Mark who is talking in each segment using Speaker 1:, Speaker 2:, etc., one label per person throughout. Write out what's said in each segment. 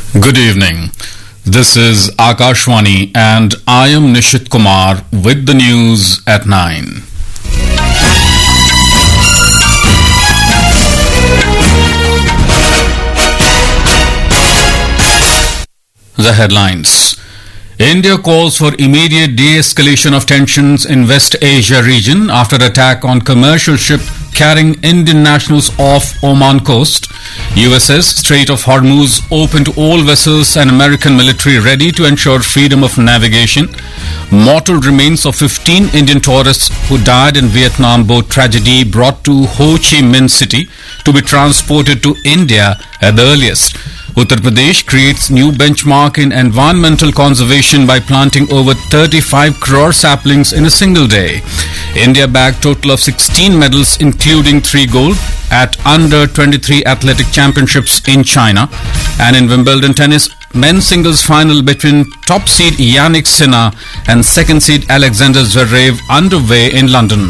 Speaker 1: Good evening. This is Akashwani and I am Nishit Kumar with the news at 9. The headlines. India calls for immediate de-escalation of tensions in West Asia region after attack on commercial ship carrying Indian nationals off Oman coast. USS Strait of Hormuz open to all vessels and American military ready to ensure freedom of navigation. Mortal remains of 15 Indian tourists who died in Vietnam boat tragedy brought to Ho Chi Minh City to be transported to India at the earliest. Uttar Pradesh creates new benchmark in environmental conservation by planting over 35 crore saplings in a single day. India bagged total of 16 medals including 3 gold at Under-23 Athletic Championships in China. And in Wimbledon tennis, men's singles final between top seed Yannick Sinner and second seed Alexander Zverev underway in London.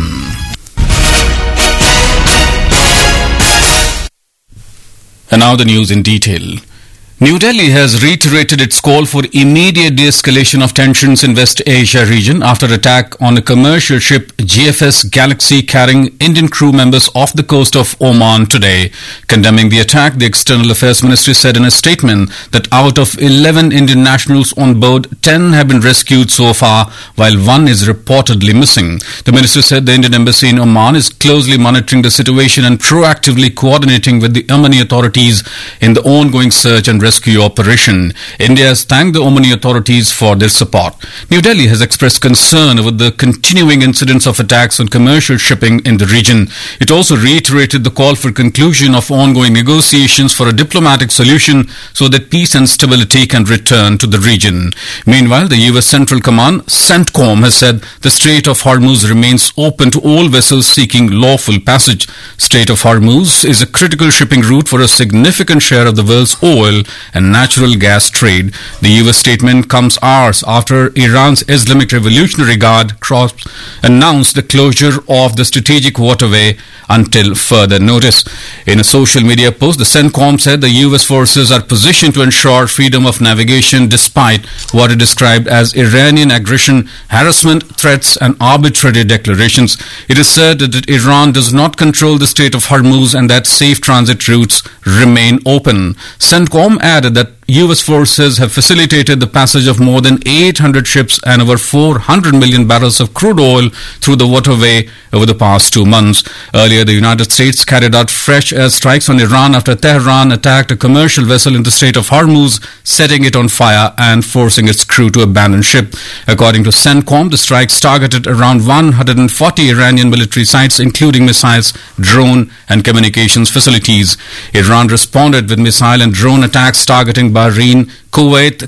Speaker 1: And now the news in detail. New Delhi has reiterated its call for immediate de-escalation of tensions in West Asia region after attack on a commercial ship GFS Galaxy carrying Indian crew members off the coast of Oman today. Condemning the attack, the External Affairs Ministry said in a statement that out of 11 Indian nationals on board, 10 have been rescued so far, while 1 is reportedly missing. The ministry said the Indian embassy in Oman is closely monitoring the situation and proactively coordinating with the Omani authorities in the ongoing search and rescue operation. India has thanked the Omani authorities for their support. New Delhi has expressed concern over the continuing incidents of attacks on commercial shipping in the region. It also reiterated the call for conclusion of ongoing negotiations for a diplomatic solution so that peace and stability can return to the region. Meanwhile, the US Central Command, CENTCOM, has said the Strait of Hormuz remains open to all vessels seeking lawful passage. Strait of Hormuz is a critical shipping route for a significant share of the world's oil and natural gas trade. The US statement comes hours after Iran's Islamic Revolutionary Guard Corps announced the closure of the strategic waterway until further notice. In a social media post, the CENTCOM said the US forces are positioned to ensure freedom of navigation despite what it described as Iranian aggression, harassment, threats and arbitrary declarations. It is said that Iran does not control the Strait of Hormuz and that safe transit routes remain open. CENTCOM added that US forces have facilitated the passage of more than 800 ships and over 400 million barrels of crude oil through the waterway over the past 2 months. Earlier, the United States carried out fresh airstrikes on Iran after Tehran attacked a commercial vessel in the Strait of Hormuz, setting it on fire and forcing its crew to abandon ship. According to CENTCOM, the strikes targeted around 140 Iranian military sites, including missiles, drone and communications facilities. Iran responded with missile and drone attacks targeting Bahrain, Kuwait,